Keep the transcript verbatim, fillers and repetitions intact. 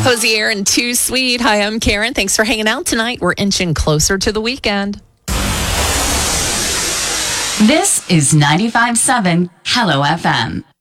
Hosier and Too Sweet. Hi, I'm Karen. Thanks for hanging out tonight. We're inching closer to the weekend. This is ninety-five point seven Hello F M.